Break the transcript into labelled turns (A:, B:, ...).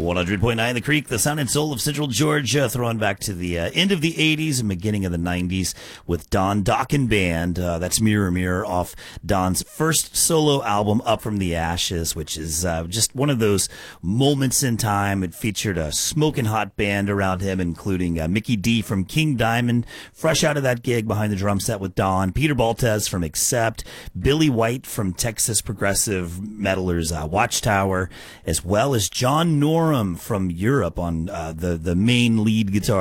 A: 100.9 The Creek, the sound and soul of Central Georgia, throwing back to the end of the 80s and beginning of the 90s with Don Dokken Band. That's Mirror Mirror off Don's first solo album, Up From the Ashes, which is just one of those moments in time. It featured a smoking hot band around him, including Mickey D from King Diamond, fresh out of that gig behind the drum set with Don, Peter Baltes from Accept, Billy White from Texas progressive metalers Watchtower, as well as John Norum from Europe on the main lead guitar.